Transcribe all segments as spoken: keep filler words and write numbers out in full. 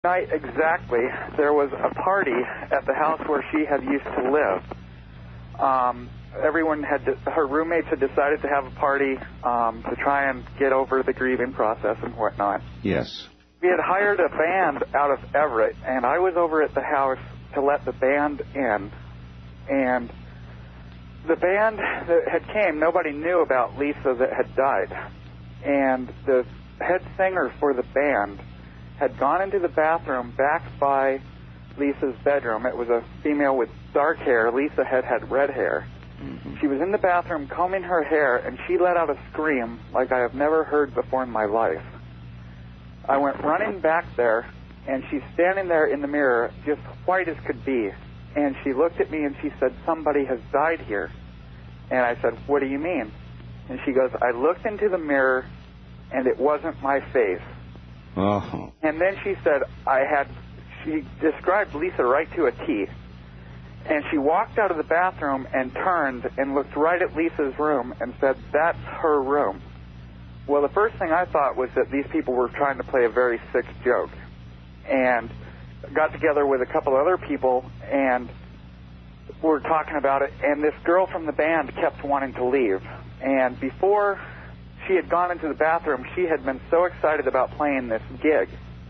Night exactly, there was a party at the house where she had used to live. Um, everyone had, her roommates had decided to have a party um, to try and get over the grieving process and whatnot. Yes. We had hired a band out of Everett, and I was over at the house to let the band in. And the band that had came, nobody knew about Lisa that had died. And the head singer for the band had gone into the bathroom back by Lisa's bedroom. It was a female with dark hair. Lisa had had red hair. Mm-hmm. She was in the bathroom combing her hair, and she let out a scream like I have never heard before in my life. I went running back there, and she's standing there in the mirror, just white as could be. And she looked at me and she said, "Somebody has died here." And I said, "What do you mean?" And she goes, "I looked into the mirror, and it wasn't my face." Oh. And then she said, I had, she described Lisa right to a T. And she walked out of the bathroom and turned and looked right at Lisa's room and said, "That's her room." Well, the first thing I thought was that these people were trying to play a very sick joke. And got together with a couple other people and were talking about it. And this girl from the band kept wanting to leave. And before she had gone into the bathroom, she had been so excited about playing this gig.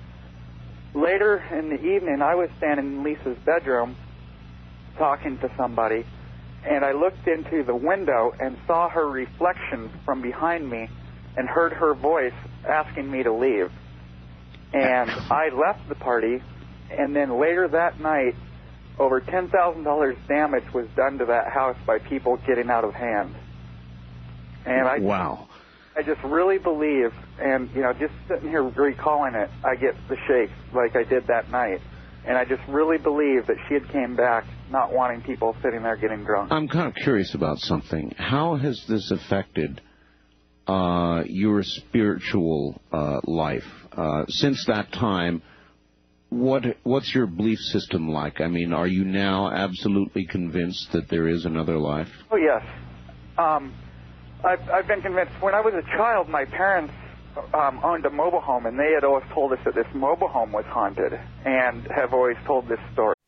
Later in the evening, I was standing in Lisa's bedroom talking to somebody, and I looked into the window and saw her reflection from behind me and heard her voice asking me to leave. And I left the party, and then later that night, over ten thousand dollars damage was done to that house by people getting out of hand. And I Wow. I just really believe, and, you know, just sitting here recalling it, I get the shakes like I did that night. And I just really believe that she had came back not wanting people sitting there getting drunk. I'm kind of curious about something. How has this affected uh, your spiritual uh, life? Uh, since that time, what what's your belief system like? I mean, are you now absolutely convinced that there is another life? Oh, yes. Um... I've, I've been convinced. When I was a child, my parents um, owned a mobile home, and they had always told us that this mobile home was haunted, and have always told this story.